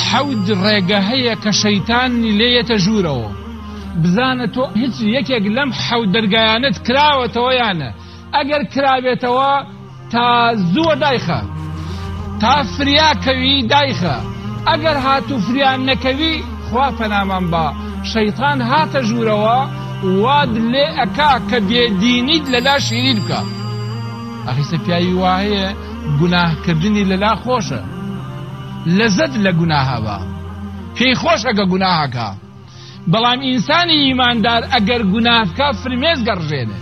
حەود ڕێگە هەیە کە شەیتانی لێیەتە ژوورەوە. بزانە تۆ هیچ یەکێک لەم حەود دەرگایانت کراوەتەوە یانە؟ ئەگەر کرابێتەوە تا زووە دایخە، تا فریاکەوی دایخە. ئەگەر هاتوو فریان نەکەوی خوا پەنامان بە شەیطان هاتە ژوورەوە واد لێ ئەکا کە بێدینیت لەلا شیرین بکە. ئەخیسە پیاوی وایە گوناهکردنی لەلا خۆشە، لەزەت لە گوناهە بە، پێی خۆش ئەگە گوناهەکە. بەڵام ئینسانی ئیماندار ئەگەر گوناهکە فرمێز گەڕژێنێ.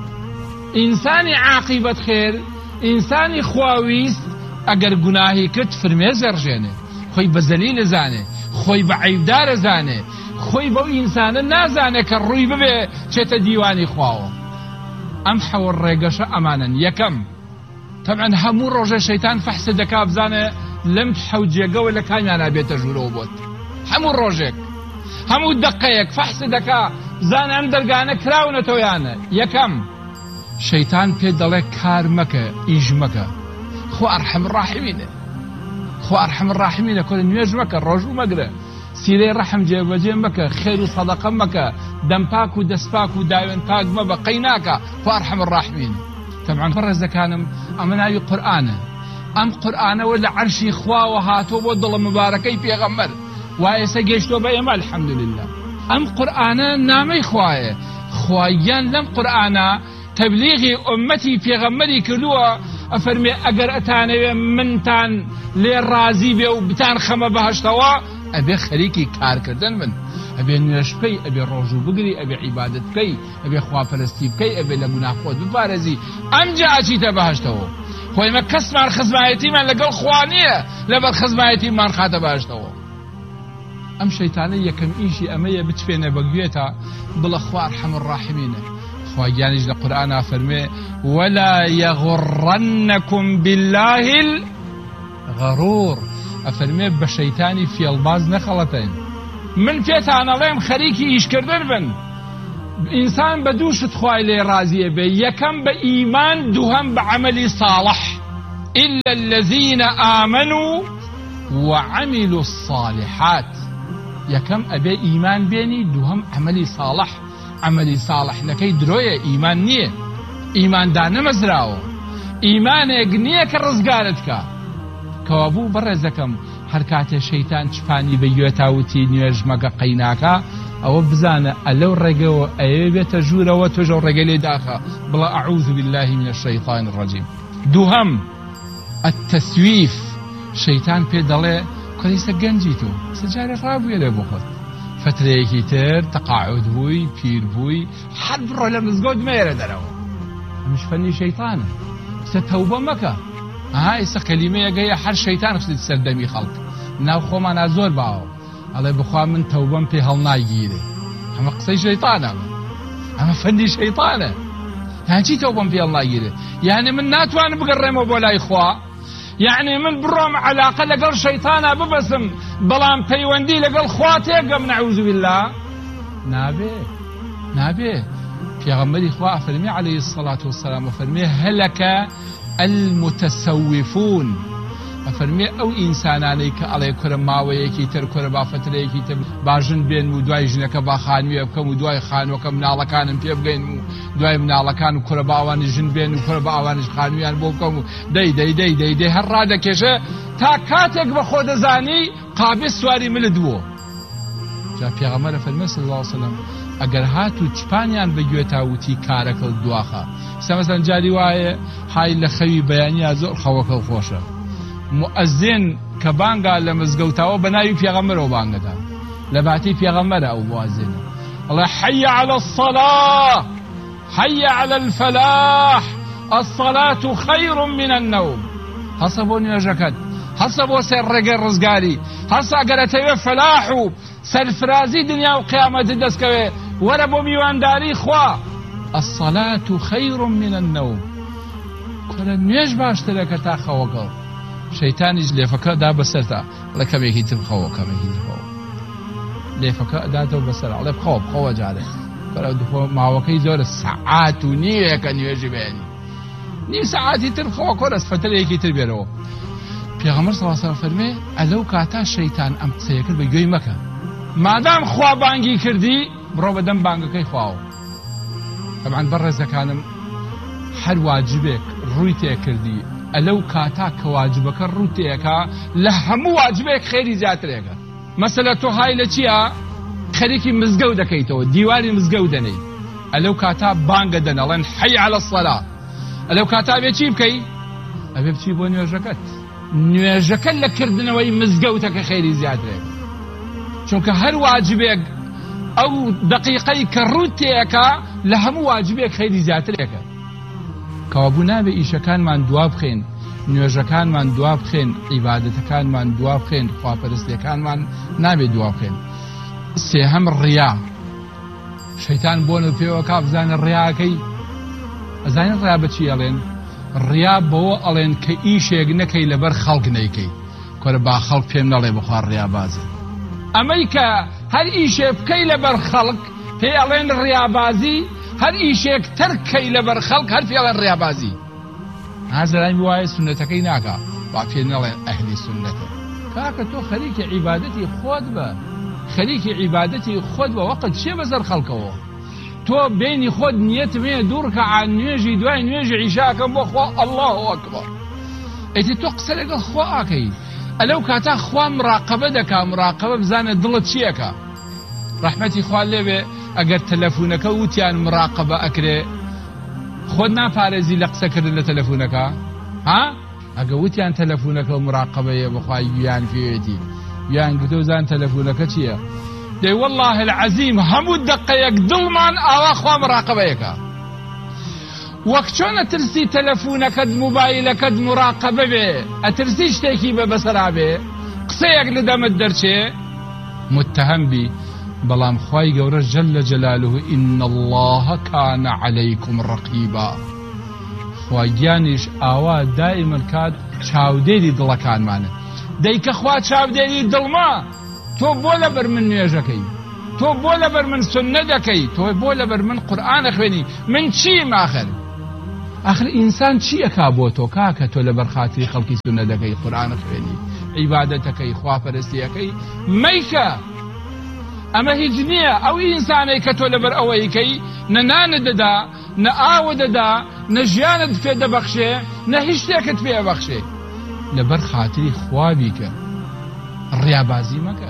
ئینسانی عاقیبەت خێر، ئینسانی خواویست ئەگەر گوناهی کرد فرمێز گەڕژێنێ، خۆی بە زەلیل زانێ، خۆی بە عیبدارە زانێ، خۆی بەو ئینسانە نازانێ کە ڕووی ببێ چێتە دیوانی خواوە. ئەم حەوە ڕێگەشە ئەمانن. یەکەم تەبعەن هەموو ڕۆژە شەیتان فەحسە دەکا بزانێ لەم حەوجێگەوە لە کامیانە بێتە ژوورەوە بۆت. هەموو ڕۆژێک هەموو دەقەیەک فەحسە دەکا بزانە ئەم دەرگانە کراونەتەوە یانە. یەکەم شەیتان پێ دەڵێ کار مەکە، ئیش مەکە. خۆ ئەرحەم الراحیمینە، خۆ ئەرحەم الراحیمینە، کۆ نوێژ مەکە، ڕۆژوو مەگرە، سیرەی ڕەحم جێبەجێ مەکە، خێر و سەدەقە مەکە، دەم پاک و دەست پاک و داوێن پاک مەبە، قەی ناکە. خۆ ئەرحەم الراحیمینە. تەبعەن بەڕێزەکانم ئەمە ناوی قورئانە. ئەم قورئانەوە لە عەرشی خواوە هاتۆ بۆ دڵە مبارەکەی پێغەمبەر، و ئێستا گەیشتۆ بە ئێمە الحەمدولله. ئەم قورئانە نامەی خوایە. خوایان لەم قورئانە تەبلیغی ئومەتی پێغەمبەری کردووە، ئەفەرمێ ئەگەر ئەتانەوێ منتان لێ ڕازی بێ و بتان خەمە بەهەشتەوە ئەبێ خەریکی کارکردن من، ئەبێ نوێش بکەی، ئەبێ ڕۆژوو بگری، ئەبێ عیبادەت بکەی، ئەبێ خواپەرستی بکەی، ئەبێ لە گوناه خۆت بپارێزی، ئەمجا ئەچیتە بەهەشتەوە. خۆی مە کەسمان خزمایەتیمان لەگەڵ خوا نییە، لەبەر خزمایەتیمان خاتە بەهەشتەوە. ئەم شەیتانە یەکەم ئیشی ئەمەیە بتفێنە بەگوێتە بڵە خوا ئەرحەم الراحیمینە. خواگیانیش لە قورئانە فەرمێ ولا يغرنكم بالله الغرور، ئەفەرمێ بە شەیتانی فێڵباز نەخەڵەتین. من پێتان ئەڵێم خەریکی ئیشکردن بن. ئینسان بە دوو شت خوای لێ ڕازیە بێ، یەکەم بە ئیمان، دووهەم بە عەمەلی صالح. إلا الذين آمنوا وعملوا الصالحات. یەکەم ئەبێ ئیمان بێنی، دووهەم عەمەلی صالح. عملی صالح نەکەی درۆیە، ئیمان نییە، ئیماندار نەمەزراوە، ئیمانێک نییە کە ڕزگارت کە. کەوابوو بەڕێزەکەم هەر کاتێ شەیتان چپانی بەگوێ تاوتی نوێژ مەگە قەیناکە، ئەوە بزانە ئەلەو ڕێگەوە ئەوێ بێتە ژوورەوە تۆژە ڕێگە لێ داخە بڵە ئەعوذ بالله من الشەیطان الرەجیم. دووهەم التەسویف، شەیتان پێ دەڵێ کۆلیسە گەنجی تۆ سجارە ڕابوویە لێ بۆ خۆت، فترەیەکی تر تەقاعود بووی، پیر بووی، حەد بڕۆ لە مزگەوت مێرە دەرەوە. ئەمش فەنی شەیطانە. ئێستا تەوبە مەکە. ئێستا کەلیمەیەگەیە هەر شەیطان خستێت سەردەمی خەڵک. ناو خۆمانە زۆر باوە ئەڵێ بخوا من تەوبەم پێ هەڵناگیرێ. ئەمە قسەی شەیطانە، ئەمە فەنی شەیطانە. یان چی تەوبەم پێ هەڵناگیرێ؟ یعنی من ناتوانم بگەڕێمەوە بۆ لای خوا، یعنی من بڕۆم علاقە لەگەڵ شەیطانە ببەسم بەڵام پەیوەندی لەگەڵ خوا تێگەم، نەعوذ بالله. نابێ، نابێ. پێغەمبەری خوا ئەفەرمێ عەلەیهی الصەلاة وەسەلام، ئەفەرمێ هەلەکە المتسوفون، ئەفەرمێ ئەو ئینسانانەی کە ئەڵێ کورە ماوەیەکی تر، کورە با فترەیەکی تر باژن بێن و دوای ژنەکە با خانوێ بکەم و دوای خانوەکە مناڵەکانم پێ بگەین و دوای مناڵەکان و کورە با ئەوانی ژن بێن و کورە با ئەوانیش خانویان بۆ بکەم و دەی هەر ڕادەکێشە تا کاتێک بە خۆ دەزانی قابس سواری ملت بووە. جا پێغەمبەر فەرمێ صلی الله علیه وسلم ئەگەر هاتوو چپانیان بەگوێ تاوتی کارەکە دواخە. مەسەڵەن جاری وایە های لە خەوی بەیانیا زۆر خەوەکە خۆشە، مؤەزین کە بانگا لە مزگەوتاوە بە ناوی پێغەمبەرەوە بانگەدا، لە باتی پێغەمبەرە ئەو مؤەزینە، ئەڵێ حەیە عەلە الصەلاة حەیە عەلە الفەلاح الصەلاة خەیر من النەوم. هەسە بۆ نوێژەکەت، هەسە بۆ سێر ڕێگەی ڕزگاری، هەسە ئەگەرەتەوێ فەلاح و سەرفرازی دنیا و قیامەتت دەستکەوێ، وەرە بۆ میوانداری خوا. الصەلاة خەیر من النەوم. کۆرە نوێژ باشترەکە تا خەوەگەڵ. شەیتانیش لێفەکە دا بەسەرتا، ئەڵێ کەمێکی تر بخەوە، کەمێکی تر بخەوە، لێفەکە داتەوە بەسەر، ئەڵێ بخەوە جارێ. ماوەکەی زۆرە سەعات و نیوەیەکە نوێژی بێنی، نیم سەعاتی تر بخەوە، کۆرە فترەیەکی تر بێرەوە. پێغەمبەر صلی الله علیه و سلم فەرمێ ئەلەو کاتا شەیتان ئەم قسەیە کرد بە گوێی مەکە مادام خوا بانگی کردی بڕۆ بەدەم بانگەکەی خواوە طبعا بەڕێزەکانم هەر واجبێک ڕووی تێکردی ئەلەو کاتا کە واجبەکە ڕوو تێکا لە هەموو واجبێک خێری زیاترێکە مەسەلە تۆ های لە چییە خەریکی مزگەوت دەکەیتەوە دیواری مزگەوت دەنەی ئەلەو کاتا بانگە دەنەڵێن حەی عەلە الصەلا ئەلەو کاتا بێ چی بکەی ئەبێ بچی بۆ نوێژەکەت نوێژەکە لە کردنەوەی مزگەوتەکە خێری زیاترێک چونکە هەر واجبێک ئەو دقیقەی کە ڕوو تێکا لە هەموو واجبێک خێری زیاترێکە کەوابوو نابێ ئیشەکانمان دوا بخێن نوێژەکانمان دوا بخێن عیبادەتەکانمان دوا بخێن خواپەرستیەکانمان نابێ دوا بخێن سێهەم ڕیا شەیتان بۆن و پێوە کا بزانە ڕیاکەی ئەزانین ڕیا بەچی ئەڵێن ڕیا بەوە ئەڵێن کە ئیشێک نەکەی لەبەر خەڵک نەیکەی کۆرە با خەڵک پێم نەڵێ بخوار ڕیابازە ئەمەی کە هەر ئیشێ بکەی لەبەر خەڵک پێ ئەڵێن ڕیابازی هەر ئیشێک تەرکەی لەبەر خەڵک هەر پێ ئەڵێن ڕیابازی هازەرانی وایە سونەتەکەی ناکا با پێ نەڵێن ئەهلی سونەتە کاکە تۆ خەریکی عیبادەتی خۆت بە خەریکی عیبادەتی خۆت بە وەقت چێ بەسەر خەڵکەوە تۆ بینی خۆت نیەت مێ دوو ڕکەعات نوێژی دوای نوێژی عیشاکەم بۆ خوا ئەڵڵاهو ئەکبەر ئەیتر تۆ قسە لەگەڵ خوا ئاکەی ئەلەو کاتا خوا مراقەبە دەکا مراقەبە بزانە دڵت چیەکە ڕەحمەتی خوا لێبێ ئەگەر تەلەفونەکە وتیان مراقەبە ئەکرێ خۆت ناپارێزی لە قسەکردن لە تەلەفونەکە ها ئەگە وتیان تەلەفونەکە و مراقەبەیە بەخوای گویان پێوێتی یان گوتە زان تەلەفونەکە چییە دەی والله العەزیم هەموو دقەیەک دڵمان ئاوا خوا مراقەبەیەکە وەک چۆن ئەترسی تەلەفونەکەت موبایلەکەت مراقەبە بێ ئەترسی شتێکی بە بەسەرا بێ قسەیەک لە دەمت دەرچێ متهم بی بەڵام خوای گەورە جەلە جەلالوه ئین الله کان عەلەیکم ڕەقیبا خوا گیانیش ئاوا دائیمەن کات چاودێری دڵەکانمانە دەیکە خوا چاودێری دڵما تۆ بۆ لەبەر من نوێژەکەی تۆ بۆ لەبەر من سنە دەکەی تۆ بۆ لەبەر من قورئانە خوێنی من چیم آخر ئینسان چی ئەکا بۆ تۆ کاکە تۆ لەبەر خاتری خەڵکی سنە دەکەی قورئانە خوێنی عیبادەتەکەی خواپەرستیەکەی مەیکە ئەمە هیچ نییە ئەو ئینسانەی کە تۆ لەبەر ئەوەیکەی نە نانت دەدا نە ئاوە دەدا نە ژیانت پێ دەبەخشێ نە هیچ شتێکت پێ بەخشێ لەبەر خاتری خوا بیکە ڕیابازی مەکە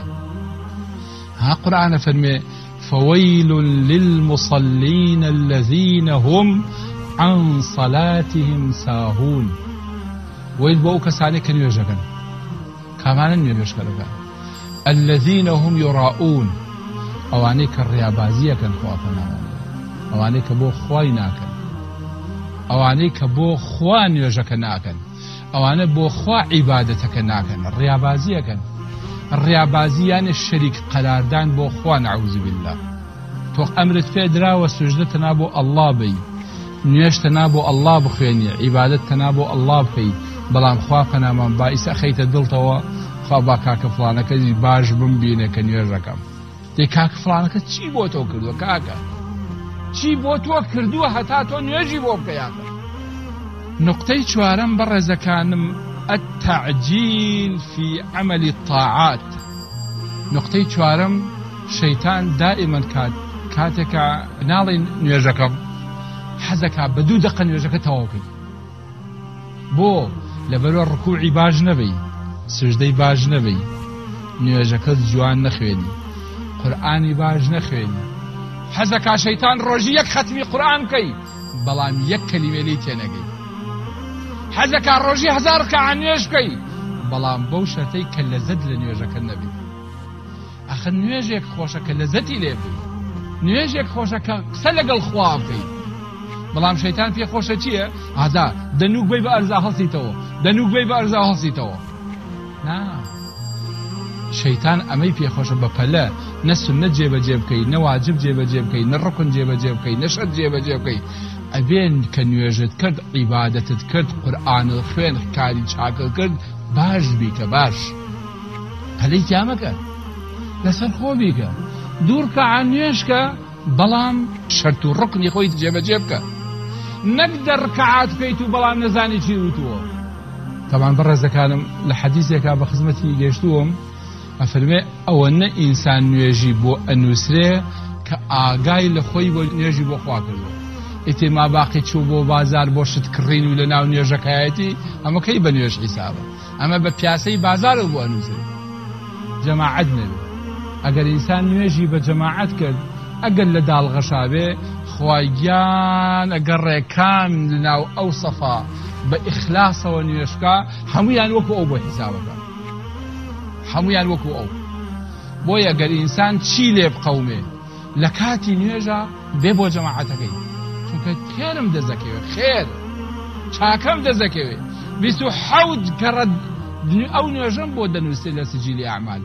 ها قورئانە فەرمێ فويل للمصلين الذين هم عن صلاتهم ساهون ويل بو كساني كن يوجكن كمان يوجكن الذين هم يراؤون اواني كالريابازية كن خوافنا اواني كبو خويناكن اواني كبو خوان يوجكناكن اواني بو خوا عبادتكناكن الريابازية كن الريابازيان الشريك قراردان بو خوا نعوذ بالله تو امرت في درا وسجدتنا بو الله بي نوێشتەنا بۆ الله بخوێنی عیبادەتتەنا بۆ الله بکەی بەڵام خوا پەنامان باعیسە خەیتە دڵتەوە خوا با کاکە فڵانەکە باش بمبینێ کە نوێژەکەم دەی کاکە فڵانەکە چی بۆ تۆ کردووە کاکە چی بۆ تۆ کردووە هەتا تۆ نوێژی بۆ بکەیاکە نقطەی چوارەم بەڕێزەکانم التعجيل في عمل الطاعات نقطەی چوارەم شەیتان دائما کاتێکە ناڵێ نوێژەکەم حەزەکە بە 2 دقە نوێژەکە تەواوکەی بۆ لەبەرەوە ڕکوعی باش نەبەی سجدەی باش نەبەی نوێژەکەت جوان نەخوێنی قورئانی باش نەخوێنی حەزەکە شەیتان ڕۆژی 1 ختمی قورئان بکەی بەڵام 1 کەلیمە لێی تێنەگەی حەزەکە ڕۆژی 1000 ڕکەعات نوێژ بکەی بەڵام بەو شەرتەی کە لەزەت لە نوێژەکە نەبێ ئەخە نوێژێک خۆشە کە لەزەتی لێ بێ نوێژێک خۆشە کە قسە لەگەڵ خوا بکەی بەڵام شەیتان پێ خۆشە چییە؟ ئازا دەنووک بێی بە ئەرزا هەڵسیتەوە دەنووک بێی بە ئەرزا هەڵسیتەوە نا شەیتان ئەمەی پێ خۆشە بە پەلە نە سوننەت جێبەجێ بکەی نە واجب جێبەجێ بکەی نە ڕکن جێبەجێ بکەی نە شەرت جێبەجێ بکەی ئەبێن کە نوێژت کرد عیبادەتت کرد قورئانت خوێن کاری چاکە کرد باش بیکە باش پەلەی تیامەکە لەسەر خۆ بیکە 2 ڕکەعات نوێژکە بەڵام شەرت و ڕکنی خۆی جێبەجێ بکە نەک 10 ڕکەعات بکەیت و بەڵام نەزانی چی وتووە طبعا بەڕێزەکانم لە حەدیثێکا بە خزمەتی گەیشتووم ئەفەرمێ ئەوە نە ئینسان نوێژی بۆ ئەنووسرێ کە ئاگای لە خۆی بۆ نوێژی بۆ خوا کردووە ئیتر ما باقی چوو بۆ بازار بۆ شت کڕین و لە ناو نوێژەکایەتی ئەمە کەی بە نوێژ حیسابە ئەمە بە پیاسەی بازارە بۆ ئەنووسرێ جەماعەت نەبێ ئەگەر ئینسان نوێژی بە جەماعەت کرد ئەگەر لە داڵغەشابێ خوای گیان ئەگەر ڕێکان لەناو ئەو سەفا بە ئیخلاسەوە نوێشکا هەمویان وەکو ئەو بۆ حیسابەکە هەمویان وەکو ئەو بۆیە ئەگەر ئینسان چی لێ بقەومێ لە کاتی نوێژە بێ بۆ جەماعەتەکەی چونکە خێرم دەزەکەوێ خێر چاکەم دەزەکەوێ 27 گەڕە ئەو نوێژەم بۆ دەنووسێ لە سجلی ئەعمال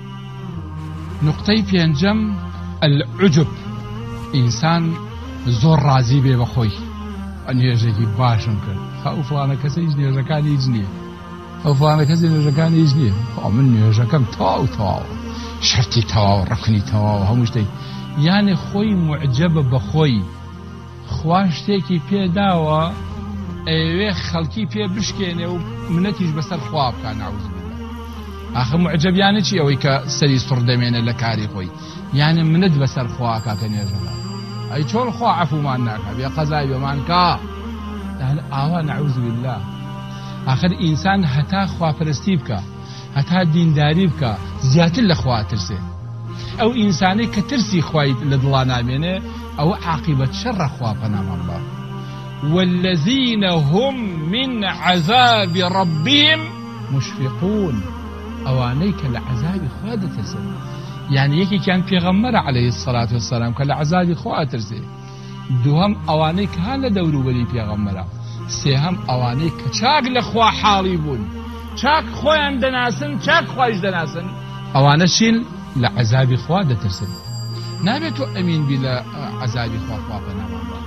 نقطەی پێنجەم العجب ئینسان زۆر ڕازی بێ بەخۆی نوێژێکی باشم کرد ئەو فڵانە کەسە هیچ نوێژەکانی هیچ نییە ئەو فڵانە کەسی نوێژەکانی هیچ نییە من نوێژەکەم تەواو شەرتی تەواو ڕەکنی تەواو هەموو شتێک یانێ خۆی معجەبە بەخۆی خوا شتێکی پێداوە ئەوێ خەڵکی پێ بشکێنێ و منەتیش بەسەر خوا بکە نەعوذ بالله ئاخر معجەبیانە چی ئەوەی کە سەری سوڕ دەمێنە لە کاری خۆی یانێ منت بەسەر خوا کاکە نوێژەکە ئەی چۆن خوا عەفومان ناکا بێ قەزای بێمان کا ئاوا نەعوذ بالله آخر ئینسان هەتا خواپەرستی بکە هەتا دینداری بکە زیاتر لە خوا ترسێ ئەو ئینسانەی کە ترسی خوای لە دڵا نامێنێ ئەوە عاقبەت شەڕە خوا پەنامان بە والذین هم من عذاب ربهم مشفقون ئەوانەی کە لە عەذابی خوا دەترسن یعنی یەکێکیان پێغەمبەرە عەلەیهی السەڵات وەسەلام کە لە عەذابی خوا ترسێ دووەم ئەوانەی کە هەر لە دەوروبەری پێغەمبەرە سێهەم ئەوانەی کە چاک لە خوا حاڵی بوون چاک خۆیان دەناسن چاک خوایش دەناسن ئەوانە چین لە عەذابی خوا دەترسن نابێت تۆ ئەمین بی لە عەذابی خوا پەنامان بە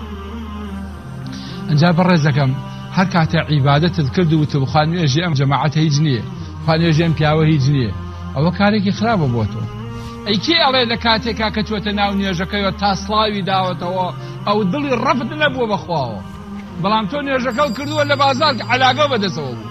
ئەنجا بەڕێزەکەم هەر کاتە عیبادەتت کرد و وتە خوا نوێژی ئەم جەماعەتە هیچ نییە خوا نوێژی ئەم پیاوە هیچ نییە ئەوە کارێکی خراپە بۆ تۆ ئەی کێ ئەڵێ لە کاتێکا کە چۆتە ناو نوێژەکەیەوە تا سڵاوی داوەتەوە ئەو دڵی ڕەفت نەبووە بەخواوە بەڵام تۆ نوێژەکە کردووە لە بازار عەلاقە بەدەستەوە بوو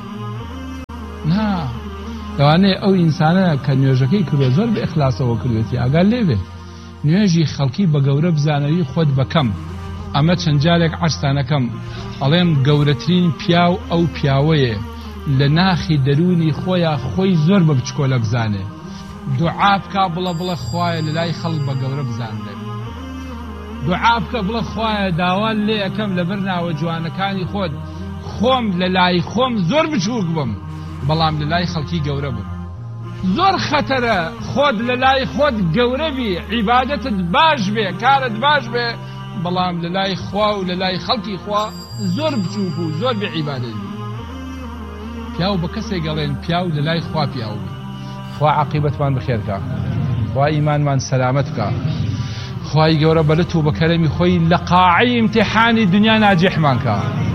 نا لەوانەیە ئەو ئینسانە کە نوێژەکەی کردووە زۆر بە ئیخلاسەوە کردوێتی ئاگار لێبێ نوێژی خەڵکی بە گەورە بزانەوی خۆت بەکەم ئەمە چەند جارێک عەرزتانەکەم ئەڵێم گەورەترین پیاو ئەو پیاوەیە لە ناخی دەرونی خۆیان خۆی زۆر بە بچکۆلە بزانێ دوعا بکە بڵە خوایە لە لای خەڵک بە گەورە بزانێ دوعا بکە بڵە خوایە داوان لێ یەکەم لەبەر ناوە جوانەکانی خۆت خۆم لە لای خۆم زۆر بچووک بم بەڵام لە لای خەڵکی گەورە بم زۆر خەتەرە خۆت لە لای خۆت گەورە بی عیبادەتت باش بێ کارت باش بێ بەڵام لە لای خوا و لە لای خەڵکی خوا زۆر بچووک و زۆر بێ عیبادەت بی پیاو بە کەسێک گەڵێن پیاو لە لای خوا پیاو بی خوا عاقبەتمان بخێرکە خوا ئیمانمان سەلامەت بکە خوای گەورە بەلەت و بە کەرەمی خۆی لە قاعەی ئیمتیحانی دنیا ناجێحمان کە